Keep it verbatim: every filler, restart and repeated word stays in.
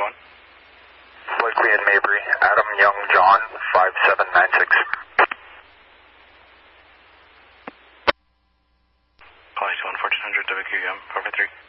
one. Blakely and Mabry, Adam Young John, five seven nine six. Policy one fourteen hundred W Q M, four five three.